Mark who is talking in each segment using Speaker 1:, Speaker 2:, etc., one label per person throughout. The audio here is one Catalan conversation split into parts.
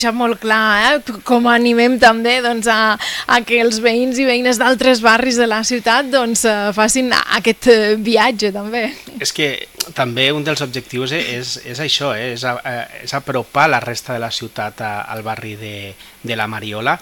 Speaker 1: Molt clar, com animem també a que els veïns i veïnes d'altres barris de la ciutat facin aquest viatge també.
Speaker 2: És que també un dels objectius és això, és apropar la resta de la ciutat al barri de la Mariola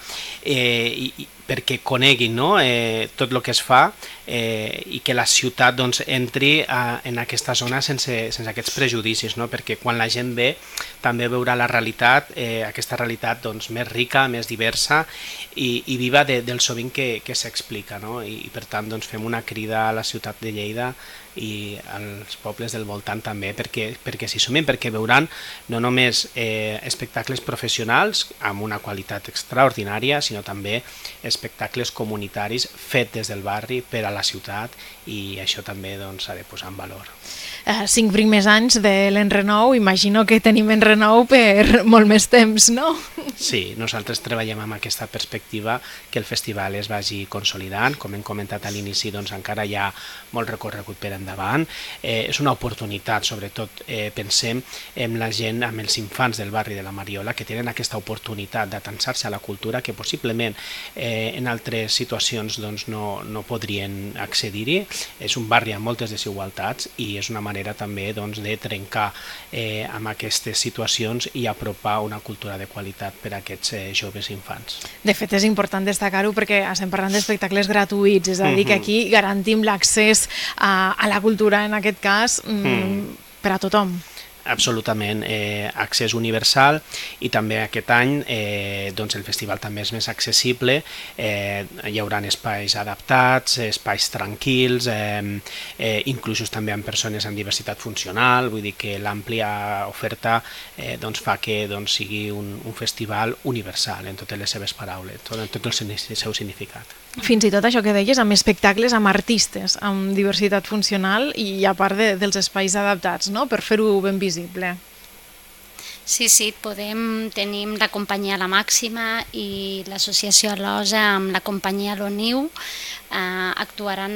Speaker 2: perquè coneguin tot el que es fa i que la ciutat entri en aquesta zona sense aquests prejudicis, perquè quan la gent ve també veurà la realitat, aquesta realitat més rica, més diversa i viva del sovint que s'explica, i per tant fem una crida a la ciutat de Lleida i als pobles del voltant també perquè s'hi sumin, perquè veuran no només espectacles professionals amb una qualitat extraordinària, sinó també espectacles comunitaris fets des del barri per a la ciutat, i això també s'ha de posar en valor.
Speaker 1: 5 primers anys de l'Enrenou, imagino que tenim Enrenou per molt més temps, no?
Speaker 2: Sí, nosaltres treballem amb aquesta perspectiva que el festival es vagi consolidant. Com hem comentat a l'inici, encara hi ha molt recorregut per endavant. És una oportunitat, sobretot pensem en la gent, en els infants del barri de la Mariola, que tenen aquesta oportunitat d'atansar-se a la cultura que possiblement en altres situacions no podrien accedir-hi. És un barri amb moltes desigualtats i és una manera també de trencar amb aquestes situacions i apropar una cultura de qualitat per a aquests joves infants.
Speaker 1: De fet, és important destacar-ho perquè estem parlant d'espectacles gratuïts, és a dir, que aquí garantim l'accés a la cultura, en aquest cas, per a tothom.
Speaker 2: Absolutament, accés universal, i també aquest any el festival també és més accessible, hi haurà espais adaptats, espais tranquils, inclusos també amb persones amb diversitat funcional, vull dir que l'àmplia oferta fa que sigui un festival universal en totes les seves paraules, en tot el seu significat.
Speaker 1: Fins i tot això que deies, amb espectacles, amb artistes, amb diversitat funcional i a part dels espais adaptats, no?, per fer-ho ben visible.
Speaker 3: Sí, tenim la companyia La Màxima i l'associació Alosa amb la companyia L'Oniu. Actuaran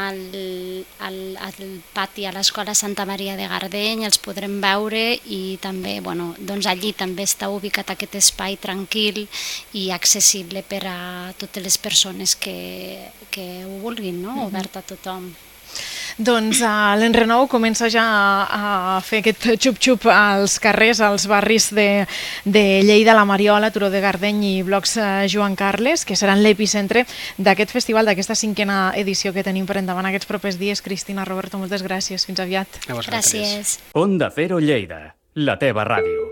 Speaker 3: al pati a l'Escola Santa Maria de Gardeny, els podrem veure, i també allí també està ubicat aquest espai tranquil i accessible per a totes les persones que ho vulguin, obert a tothom.
Speaker 1: Doncs l'Enrenou comença ja a fer aquest xup-xup als carrers, als barris de Lleida, la Mariola, Turó de Gardeny i Blocs Joan Carles, que seran l'epicentre d'aquest festival, d'aquesta 5a edició que tenim per endavant aquests propers dies. Cristina, Roberto, moltes gràcies. Fins aviat.
Speaker 3: Gràcies.
Speaker 4: Onda Cero Lleida, la teva ràdio.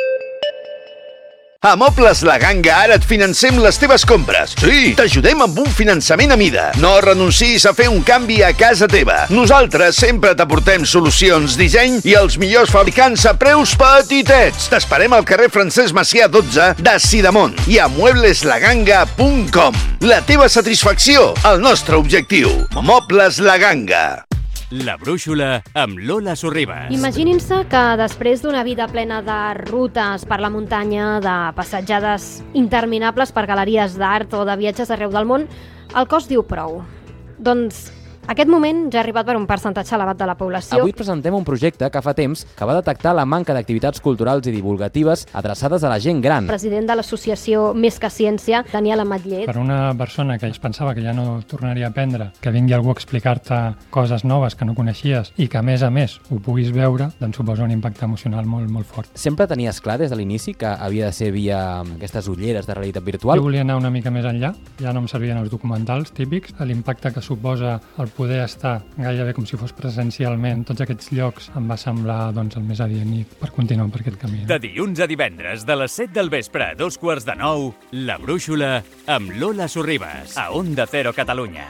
Speaker 5: A Mobles La Ganga ara et financem les teves compres. Sí, t'ajudem amb un finançament a mida. No renuncis a fer un canvi a casa teva. Nosaltres sempre t'aportem solucions, disseny i els millors fabricants a preus petitets. T'esperem al carrer Francesc Macià 12 de Sidamont i a muebleslaganga.com. La teva satisfacció, el nostre objectiu. Mobles La Ganga.
Speaker 4: La brúixola amb Lola Sorribas.
Speaker 6: Imaginin-se que després d'una vida plena de rutes per la muntanya, de passejades interminables per galeries d'art o de viatges arreu del món, el cos diu prou. Doncs aquest moment ja ha arribat per un percentatge elevat de la població.
Speaker 7: Avui presentem un projecte que fa temps que va detectar la manca d'activitats culturals i divulgatives adreçades a la gent gran.
Speaker 6: President de l'associació Més que Ciència, Daniel Ametller.
Speaker 8: Per una persona que es pensava que ja no tornaria a aprendre, que vingui algú a explicar-te coses noves que no coneixies i que a més ho puguis veure, doncs suposa un impacte emocional molt, molt fort.
Speaker 7: Sempre tenies clar des de l'inici que havia de ser via aquestes ulleres de realitat virtual?
Speaker 8: Jo volia anar una mica més enllà, ja no em servien els documentals típics, l'impacte que suposa el poder estar gairebé com si fos presencialment en tots aquests llocs em va semblar el més adient per continuar per aquest camí.
Speaker 4: De dilluns a divendres, de les 7 del vespre a 8:45, La brúixola amb Lola Sorribas, a Onda Cero Catalunya.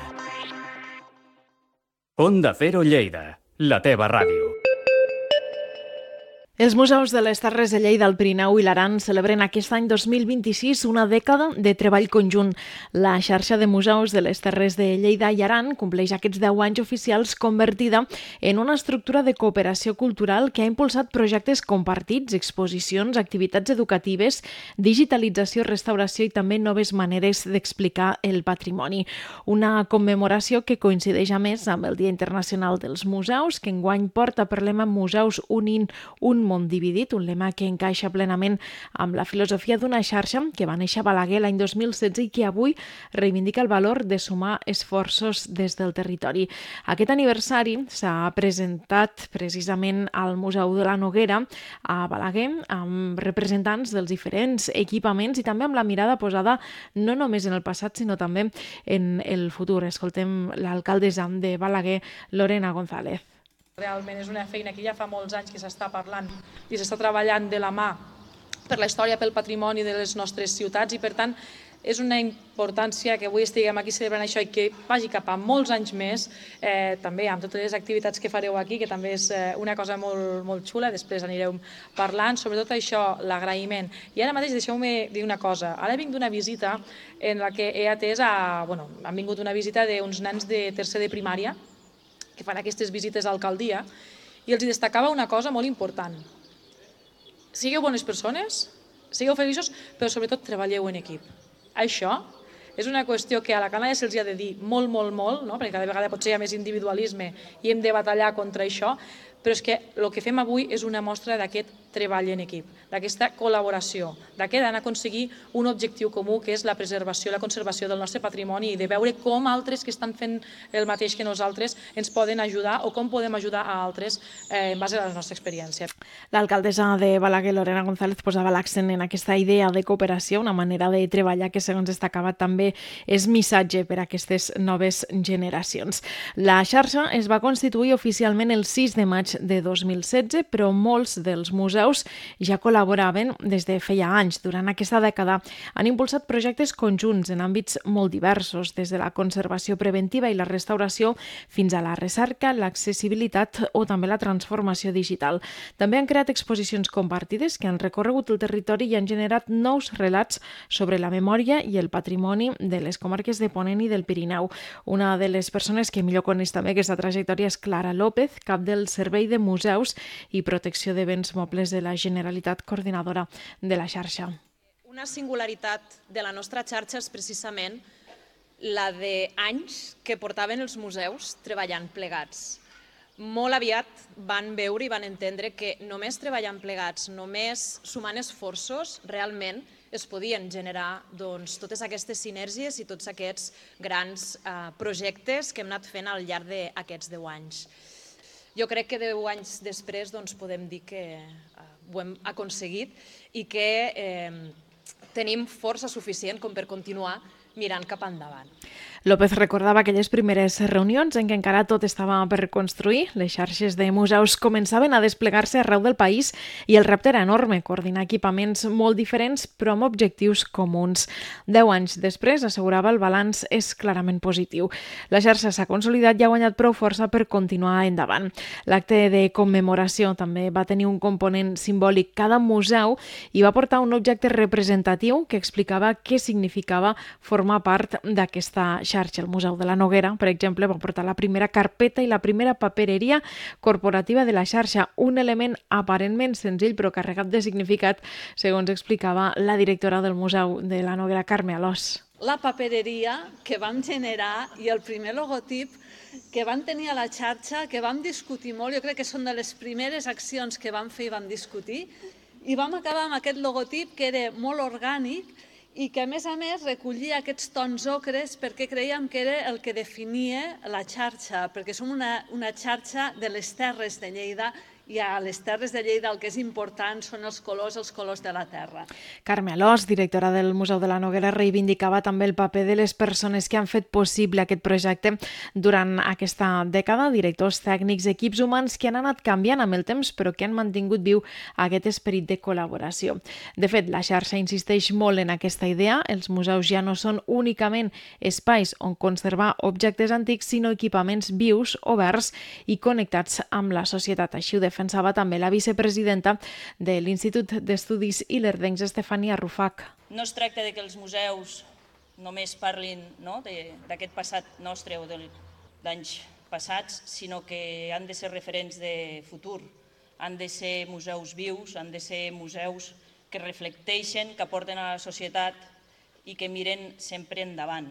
Speaker 4: Onda Cero Lleida, la teva ràdio.
Speaker 1: Els museus de les Terres de Lleida, el Pirineu i l'Aran celebren aquest any 2026 una dècada de treball conjunt. La xarxa de museus de les Terres de Lleida i Aran compleix aquests 10 anys oficials convertida en una estructura de cooperació cultural que ha impulsat projectes compartits, exposicions, activitats educatives, digitalització, restauració i també noves maneres d'explicar el patrimoni. Una commemoració que coincideix a més amb el Dia Internacional dels Museus, que enguany porta per lema Museus unint un món dividit, un lema que encaixa plenament amb la filosofia d'una xarxa que va néixer a Balaguer l'any 2016 i que avui reivindica el valor de sumar esforços des del territori. Aquest aniversari s'ha presentat precisament al Museu de la Noguera a Balaguer amb representants dels diferents equipaments i també amb la mirada posada no només en el passat sinó també en el futur. Escoltem l'alcaldessa de Balaguer, Lorena González.
Speaker 9: Realment és una feina que ja fa molts anys que s'està parlant i s'està treballant de la mà per la història, pel patrimoni de les nostres ciutats i per tant és una importància que avui estiguem aquí celebrant això i que vagi cap a molts anys més, també amb totes les activitats que fareu aquí, que també és una cosa molt xula, després anireu parlant, sobretot això, l'agraïment. I ara mateix deixeu-me dir una cosa, ara vinc d'una visita en la que he atès han vingut una visita d'uns nens de tercer de primària, que fan aquestes visites a l'alcaldia, i els destacava una cosa molt important. Sigueu bones persones, sigueu feliços, però sobretot treballeu en equip. Això és una qüestió que a la Canalla se'ls ha de dir molt, no? Perquè cada vegada potser hi ha més individualisme i hem de batallar contra això, però és que el que fem avui és una mostra d'aquest treball en equip, d'aquesta col·laboració, d'anar a aconseguir un objectiu comú que és la preservació i la conservació del nostre patrimoni i de veure com altres que estan fent el mateix que nosaltres ens poden ajudar o com podem ajudar a altres en base a la nostra experiència.
Speaker 1: L'alcaldessa de Balaguer, Lorena González, posava l'accent en aquesta idea de cooperació, una manera de treballar que, segons destacava, també és missatge per a aquestes noves generacions. La xarxa es va constituir oficialment el 6 de maig de 2016, però molts dels museus ja col·laboraven des de feia anys. Durant aquesta dècada han impulsat projectes conjunts en àmbits molt diversos, des de la conservació preventiva i la restauració fins a la recerca, l'accessibilitat o també la transformació digital. També han creat exposicions compartides que han recorregut el territori i han generat nous relats sobre la memòria i el patrimoni de les comarques de Ponent i del Pirineu. Una de les persones que millor coneix també aquesta trajectòria és Clara López, cap del Servei de Museus i Protecció de Béns Mobles de la Generalitat, coordinadora de la xarxa.
Speaker 10: Una singularitat de la nostra xarxa és precisament la d'anys que portaven els museus treballant plegats. Molt aviat van veure i van entendre que només treballant plegats, només sumant esforços, realment es podien generar totes aquestes sinergies i tots aquests grans projectes que hem anat fent al llarg d'aquests 10 anys. Jo crec que 10 anys després podem dir que ho hem aconseguit i que tenim força suficient com per continuar mirant cap endavant.
Speaker 1: López recordava aquelles primeres reunions en què encara tot estava per construir. Les xarxes de museus començaven a desplegar-se arreu del país i el repte era enorme, coordinar equipaments molt diferents però amb objectius comuns. 10 anys després, assegurava, el balanç és clarament positiu. La xarxa s'ha consolidat i ha guanyat prou força per continuar endavant. L'acte de commemoració també va tenir un component simbòlic. Cada museu hi va portar un objecte representatiu que explicava què significava formar part d'aquesta xarxa. El Museu de la Noguera, per exemple, va portar la primera carpeta i la primera papereria corporativa de la xarxa, un element aparentment senzill però carregat de significat, segons explicava la directora del Museu de la Noguera, Carme Alòs.
Speaker 11: La papereria que vam generar i el primer logotip que vam tenir a la xarxa, que vam discutir molt, jo crec que són de les primeres accions que vam fer i vam discutir, i vam acabar amb aquest logotip que era molt orgànic i que, a més, recollia aquests tons ocres perquè creiem que era el que definia la xarxa, perquè som una xarxa de les terres de Lleida i a les Terres de Lleida el que és important són els colors de la terra.
Speaker 1: Carme Alòs, directora del Museu de la Noguera, reivindicava també el paper de les persones que han fet possible aquest projecte durant aquesta dècada, directors tècnics, equips humans que han anat canviant amb el temps però que han mantingut viu aquest esperit de col·laboració. De fet, la xarxa insisteix molt en aquesta idea. Els museus ja no són únicament espais on conservar objectes antics, sinó equipaments vius, oberts i connectats amb la societat. Així ho defensava també la vicepresidenta de l'Institut d'Estudis Ilerdencs, Estefania Rufac.
Speaker 12: No es tracta de que els museus només parlin d'aquest passat nostre o d'anys passats, sinó que han de ser referents de futur, han de ser museus vius, han de ser museus que reflecteixen, que aporten a la societat i que miren sempre endavant.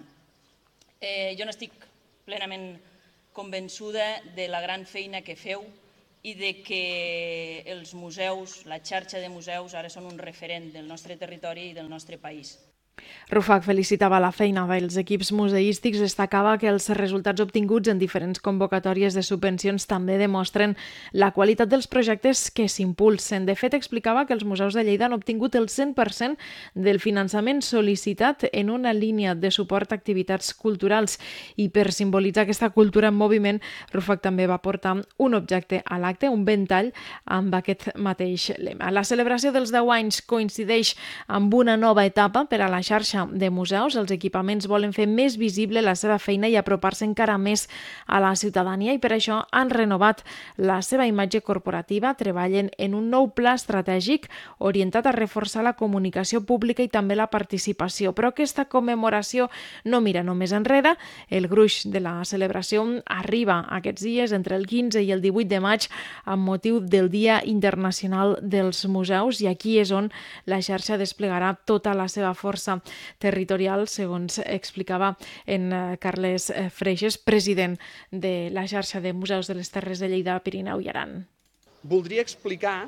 Speaker 12: Jo n'estic plenament convençuda de la gran feina que feu i de que els museus, la xarxa de museus, ara són un referent del nostre territori i del nostre país.
Speaker 1: Rufac felicitava la feina dels equips museístics, destacava que els resultats obtinguts en diferents convocatòries de subvencions també demostren la qualitat dels projectes que s'impulsen. De fet, explicava que els museus de Lleida han obtingut el 100% del finançament sol·licitat en una línia de suport a activitats culturals i per simbolitzar aquesta cultura en moviment, Rufac també va portar un objecte a l'acte, un ventall amb aquest mateix lema. La celebració dels 10 anys coincideix amb una nova etapa per a la xarxa de museus. Els equipaments volen fer més visible la seva feina i apropar-se encara més a la ciutadania i per això han renovat la seva imatge corporativa, treballen en un nou pla estratègic orientat a reforçar la comunicació pública i també la participació. Però aquesta commemoració no mira només enrere. El gruix de la celebració arriba aquests dies entre el 15 i el 18 de maig amb motiu del Dia Internacional dels Museus i aquí és on la xarxa desplegarà tota la seva força territorial, segons explicava en Carles Freixes, president de la xarxa de museus de les Terres de Lleida, Pirineu i Aran.
Speaker 13: Voldria explicar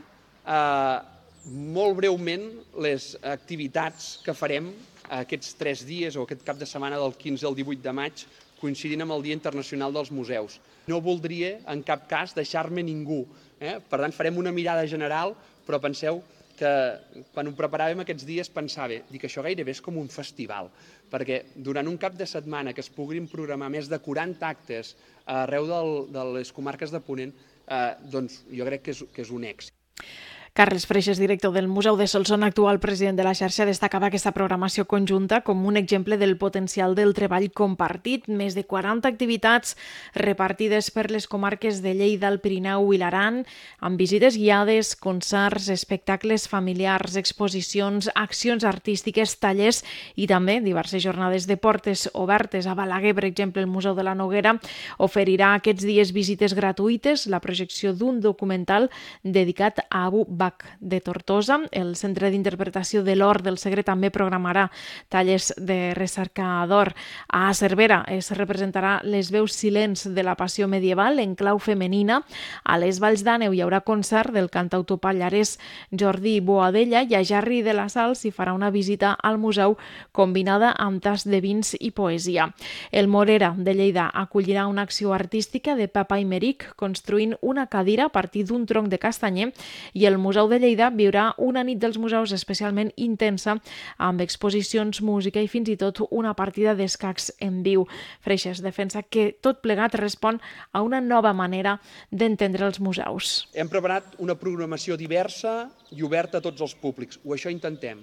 Speaker 13: molt breument les activitats que farem aquests 3 dies o aquest cap de setmana del 15 al 18 de maig, coincidint amb el Dia Internacional dels Museus. No voldria en cap cas deixar-me ningú. Per tant, farem una mirada general, però penseu que quan ho preparàvem aquests dies pensava, dic, això gairebé és com un festival, perquè durant un cap de setmana que es puguin programar més de 40 actes arreu de les comarques de Ponent, doncs jo crec que és un èxit.
Speaker 1: Carles Freixes, director del Museu de Solsona, actual president de la xarxa, destacava aquesta programació conjunta com un exemple del potencial del treball compartit. Més de 40 activitats repartides per les comarques de Lleida, el Pirineu i l'Aran, amb visites guiades, concerts, espectacles familiars, exposicions, accions artístiques, tallers i també diverses jornades de portes obertes. A Balaguer, per exemple, el Museu de la Noguera oferirà aquests dies visites gratuïtes, la projecció d'un documental dedicat a Abu Bakr de Tortosa. El Centre d'Interpretació de l'Hort del Segre també programarà tallers de recercador. A Cervera es representarà Les veus silents de la passió medieval en clau femenina. A les Valls d'Àneu hi haurà concert del cantautor pallarès Jordi Boadella i a Jarri de la Sal s'hi farà una visita al museu combinada amb tas de vins i poesia. El Morera de Lleida acollirà una acció artística de Papa Imeric construint una cadira a partir d'un tronc de castanyer i el Museu de Lleida viurà una nit dels museus especialment intensa amb exposicions, música i fins i tot una partida d'escacs en viu. Freixes defensa que tot plegat respon a una nova manera d'entendre els museus.
Speaker 13: Hem preparat una programació diversa i oberta a tots els públics. O això intentem.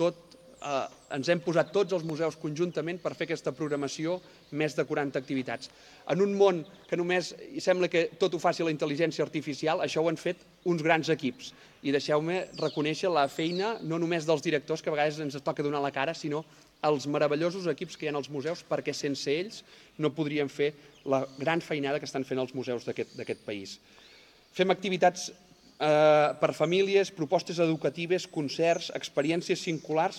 Speaker 13: Ens hem posat tots els museus conjuntament per fer aquesta programació, més de 40 activitats. En un món que només sembla que tot ho faci la intel·ligència artificial, això ho han fet uns grans equips. I deixeu-me reconèixer la feina no només dels directors, que a vegades ens toca donar la cara, sinó els meravellosos equips que hi ha als museus, perquè sense ells no podríem fer la gran feinada que estan fent els museus d'aquest país. Fem activitats per famílies, propostes educatives, concerts, experiències singulars,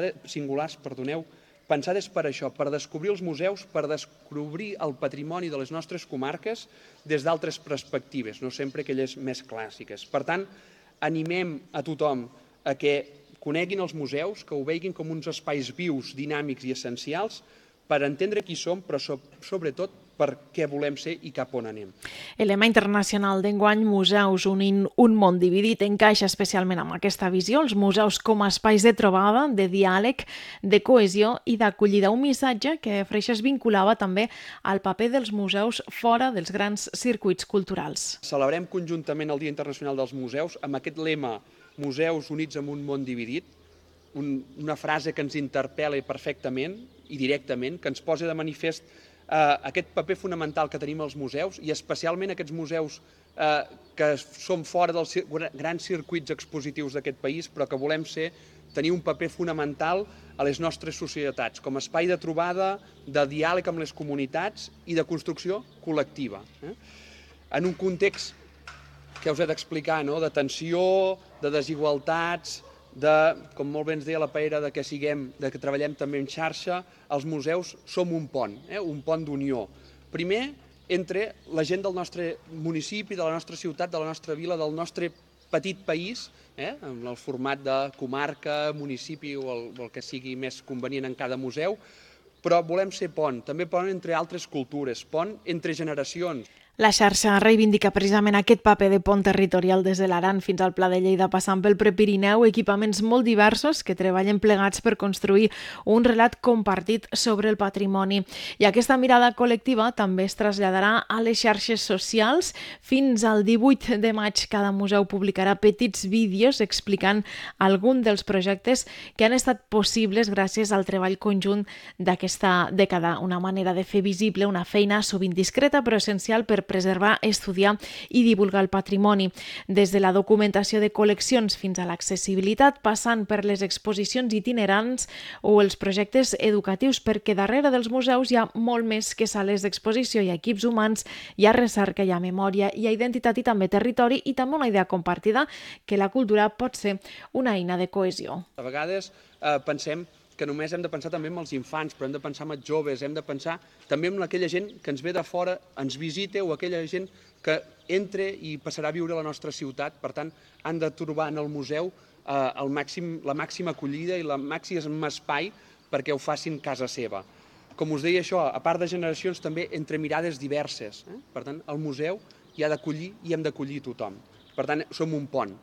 Speaker 13: pensades per això, per descobrir els museus, per descobrir el patrimoni de les nostres comarques des d'altres perspectives, no sempre aquelles més clàssiques. Per tant, animem a tothom a que coneguin els museus, que ho veguin com uns espais vius, dinàmics i essencials per entendre qui som, però sobretot per què volem ser i cap on anem.
Speaker 1: El lema internacional d'enguany, Museus unint un món dividit, encaixa especialment amb aquesta visió, els museus com a espais de trobada, de diàleg, de cohesió i d'acollida. Un missatge que Freixes vinculava també al paper dels museus fora dels grans circuits culturals.
Speaker 13: Celebrem conjuntament el Dia Internacional dels Museus amb aquest lema Museus units en un món dividit, una frase que ens interpel·la perfectament i directament, que ens posa de manifest aquest paper fonamental que tenim als museus i especialment aquests museus que són fora dels grans circuits expositius d'aquest país però que volem tenir un paper fonamental a les nostres societats com a espai de trobada, de diàleg amb les comunitats i de construcció col·lectiva. En un context que us he d'explicar, de tensió, de desigualtats, com molt bé ens deia la Paera, que treballem també en xarxa, els museus som un pont d'unió. Primer, entre la gent del nostre municipi, de la nostra ciutat, de la nostra vila, del nostre petit país, en el format de comarca, municipi o el que sigui més convenient en cada museu, però volem ser pont, també pont entre altres cultures, pont entre generacions.
Speaker 1: La xarxa reivindica precisament aquest paper de pont territorial des de l'Aran fins al Pla de Lleida, passant pel Prepirineu, equipaments molt diversos que treballen plegats per construir un relat compartit sobre el patrimoni. I aquesta mirada col·lectiva també es traslladarà a les xarxes socials. Fins al 18 de maig cada museu publicarà petits vídeos explicant algun dels projectes que han estat possibles gràcies al treball conjunt d'aquesta dècada. Una manera de fer visible una feina sovint discreta però essencial per preservar, estudiar i divulgar el patrimoni. Des de la documentació de col·leccions fins a l'accessibilitat, passant per les exposicions itinerants o els projectes educatius, perquè darrere dels museus hi ha molt més que sales d'exposició, hi ha equips humans, hi ha recerca, hi ha memòria, hi ha identitat i també territori i també una idea compartida que la cultura pot ser una eina de cohesió.
Speaker 13: A vegades pensem que només hem de pensar també en els infants, però hem de pensar en els joves, hem de pensar també en aquella gent que ens ve de fora, ens visita, o aquella gent que entra i passarà a viure a la nostra ciutat. Per tant, han de trobar en el museu la màxima acollida i el màxim espai perquè ho facin casa seva. Com us deia això, a part de generacions, també entre mirades diverses. Per tant, el museu hi ha d'acollir i hem d'acollir tothom. Per tant, som un pont.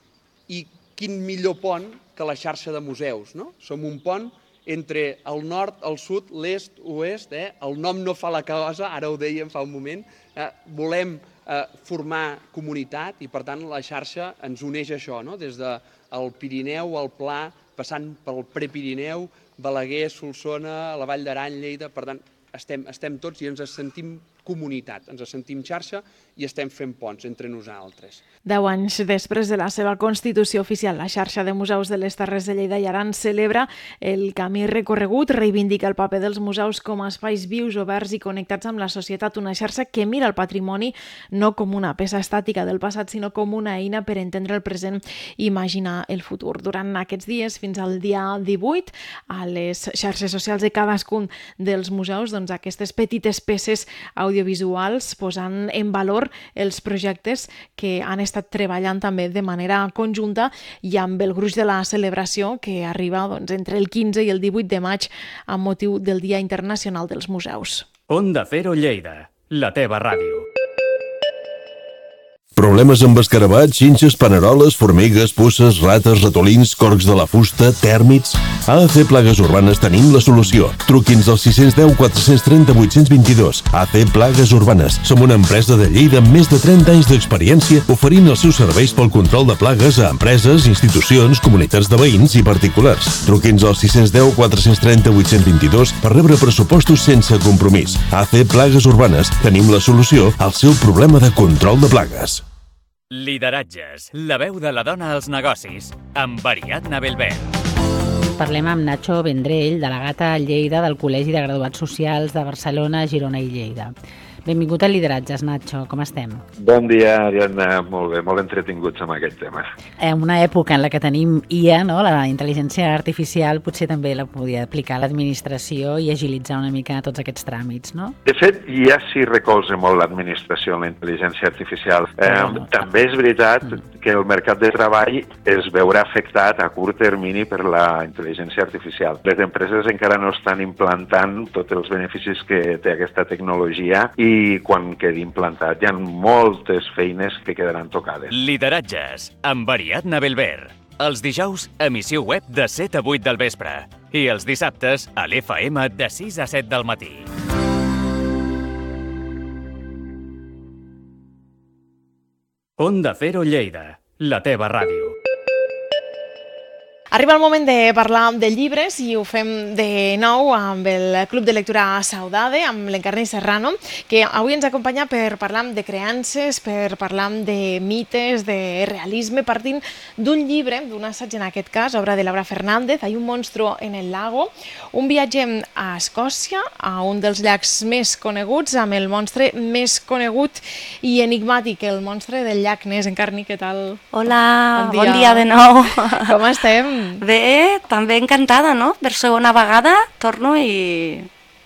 Speaker 13: I quin millor pont que la xarxa de museus, no? Som un pont entre el nord, el sud, l'est, oest, el nom no fa la cosa, ara ho dèiem fa un moment, volem formar comunitat i per tant la xarxa ens uneix a això, no? Des del Pirineu al Pla, passant pel Prepirineu, Balaguer, Solsona, la Vall d'Aran, Lleida, per tant estem tots i ens sentim comunitat, ens sentim xarxa i estem fent ponts entre nosaltres.
Speaker 1: 10 anys després de la seva constitució oficial, la xarxa de museus de les Terres de Lleida i Aran celebra el camí recorregut, reivindica el paper dels museus com a espais vius, oberts i connectats amb la societat, una xarxa que mira el patrimoni no com una peça estàtica del passat, sinó com una eina per entendre el present i imaginar el futur. Durant aquests dies, fins al dia 18, a les xarxes socials de cadascun dels museus, doncs aquestes petites peces audiovisuals posant en valor els projectes que han estat treballant també de manera conjunta i amb el gruix de la celebració que arriba entre el 15 i el 18 de maig amb motiu del Dia Internacional dels Museus.
Speaker 4: Onda Cero Lleida, la teva ràdio.
Speaker 14: Problemes amb escarabats, xinxes, paneroles, formigues, puces, rates, ratolins, corcs de la fusta, tèrmits... A AC Plagues Urbanes tenim la solució. Truqui'ns al 610 430 822. AC Plagues Urbanes. Som una empresa de Lleida amb més de 30 anys d'experiència oferint els seus serveis pel control de plagues a empreses, institucions, comunitats de veïns i particulars. Truqui'ns al 610 430 822 per rebre pressupostos sense compromís. AC Plagues Urbanes. Tenim la solució al seu problema de control de plagues.
Speaker 4: Lideratges, la veu de la dona als negocis, amb Ariadna Belbert.
Speaker 15: Parlem amb Nacho Vendrell, delegat a Lleida del Col·legi de Graduats Socials de Barcelona, Girona i Lleida. Benvingut a Lideratges, Nacho, com estem?
Speaker 16: Bon dia, Ariadna, molt bé, molt entretinguts amb aquest tema.
Speaker 15: En una època en la que tenim IA, no? La intel·ligència artificial, potser també la podia aplicar a l'administració i agilitzar una mica tots aquests tràmits, no?
Speaker 16: De fet, ja s'hi recolza molt l'administració en la intel·ligència artificial. També és veritat que el mercat de treball es veurà afectat a curt termini per la intel·ligència artificial. Les empreses encara no estan implantant tots els beneficis que té aquesta tecnologia i quan quedi implantat hi ha moltes feines que quedaran tocades.
Speaker 4: Lideratges, amb Ariadna Belbert. Els dijous, emissió web de 7 a 8 del vespre. I els dissabtes, a l'FM de 6 a 7 del matí. Onda Cero Lleida, la teva ràdio.
Speaker 1: Arriba el moment de parlar de llibres i ho fem de nou amb el Club de Lectura Saudade, amb l'Encarni Serrano, que avui ens acompanya per parlar de creences, per parlar de mites, de realisme, partint d'un llibre, d'un assaig en aquest cas, obra de Laura Fernández, Hay un monstruo en el lago, un viatge a Escòcia, a un dels llacs més coneguts, amb el monstre més conegut i enigmàtic, el monstre del llac Ness. Encarni, què tal?
Speaker 17: Hola, bon dia de nou.
Speaker 1: Com estem?
Speaker 17: Bé, també encantada, no? Per segona vegada torno i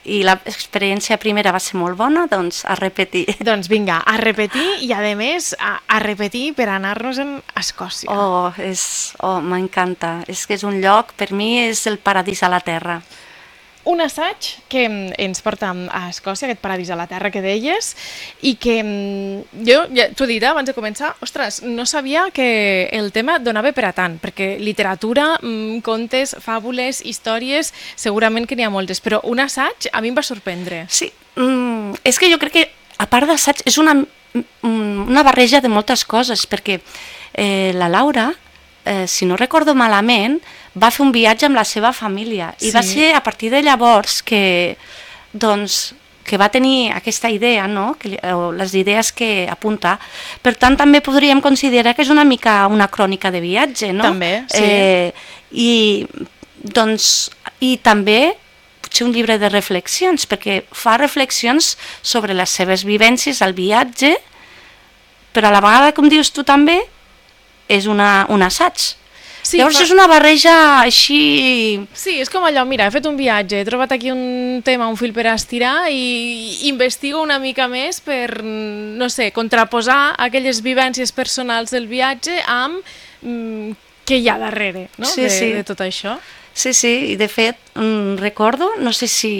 Speaker 17: i l'experiència primera va ser molt bona, doncs a repetir.
Speaker 1: Doncs vinga, a repetir i a més a repetir per anar-nos-en a Escòcia.
Speaker 17: M'encanta, és que és un lloc, per mi és el paradís a la terra.
Speaker 1: Un assaig que ens porta a Escòcia, aquest paradís a la terra que deies, i que jo, ja t'ho he dit abans de començar, ostres, no sabia que el tema donava per a tant, perquè literatura, contes, fàbules, històries, segurament que n'hi ha moltes, però un assaig a mi em va sorprendre.
Speaker 17: Sí, és que jo crec que, a part d'assaig, és una barreja de moltes coses, perquè la Laura, si no recordo malament, va fer un viatge amb la seva família i va ser a partir de llavors que va tenir aquesta idea, no? Les idees que apunta. Per tant, també podríem considerar que és una mica una crònica de viatge, no?
Speaker 1: També, sí.
Speaker 17: I també potser un llibre de reflexions, perquè fa reflexions sobre les seves vivències al viatge, però a la vegada, com dius tu també, és un assaig. Sí, llavors és una barreja així...
Speaker 1: Sí, és com allò, mira, he fet un viatge, he trobat aquí un tema, un fil per estirar i investigo una mica més per, no sé, contraposar aquelles vivències personals del viatge amb què hi ha darrere, no? De tot això.
Speaker 17: Sí, i de fet recordo, no sé si...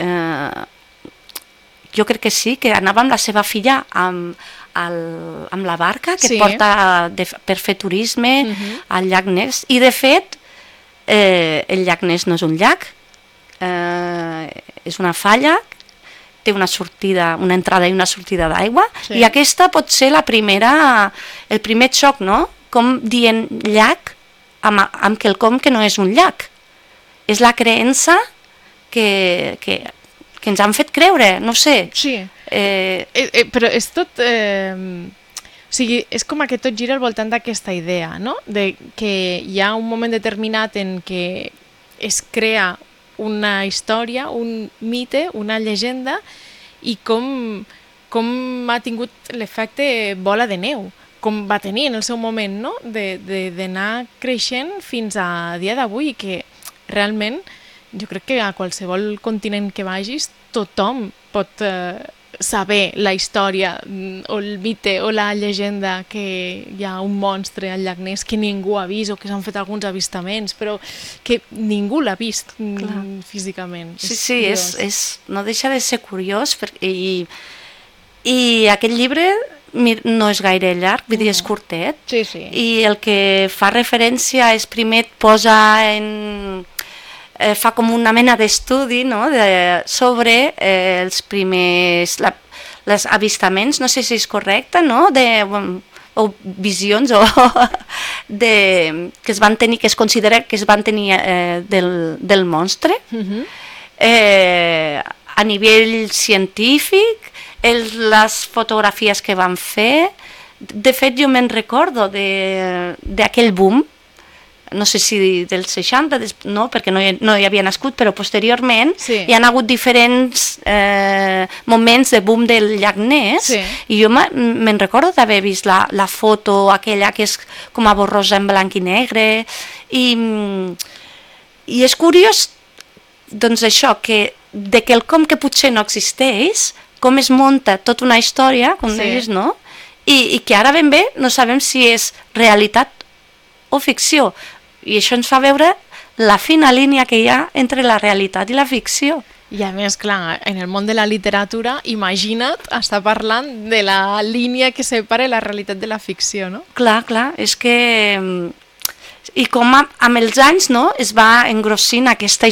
Speaker 17: jo crec que sí, que anava amb la seva filla amb la barca que porta per fer turisme al llac Ness, i de fet el llac Ness no és un llac, és una falla, té una entrada i una sortida d'aigua, i aquesta pot ser el primer xoc, no? Com dient llac amb quelcom que no és un llac. És la creença que ens han fet creure, no sé.
Speaker 1: Sí. Però és tot... O sigui, és com que tot gira al voltant d'aquesta idea, no? De que hi ha un moment determinat en què es crea una història, un mite, una llegenda, i com ha tingut l'efecte bola de neu, com va tenir en el seu moment, no? D'anar creixent fins a dia d'avui, que realment jo crec que a qualsevol continent que vagis tothom pot saber la història o el mite o la llegenda que hi ha un monstre al llac Ness que ningú ha vist o que s'han fet alguns avistaments, però que ningú l'ha vist físicament.
Speaker 17: Sí, no deixa de ser curiós, i aquest llibre no és gaire llarg, vull dir, és curtet, i el que fa referència és primer et posa fa com una mena d'estudi, no? Sobre els primers avistaments, no sé si és correcte, no? O visions que es van tenir, que es considera que es van tenir del monstre a nivell científic, les fotografies que van fer. De fet, jo me'n recordo d'aquell boom, no sé si dels 60, no, perquè no hi havia nascut, però posteriorment hi ha hagut diferents moments de boom del llac Ness, i jo me'n recordo d'haver vist la foto aquella que és com a borrosa en blanc i negre, i és curiós doncs això, que de quelcom que potser no existeix, com es munta tota una història, com deies, no? I que ara ben bé no sabem si és realitat o ficció. I això ens fa veure la fina línia que hi ha entre la realitat i la ficció.
Speaker 1: I a més, clar, en el món de la literatura, imagina't estar parlant de la línia que separa la realitat de la ficció, no?
Speaker 17: Clar, és que... I com amb els anys, no, es va engrossint aquesta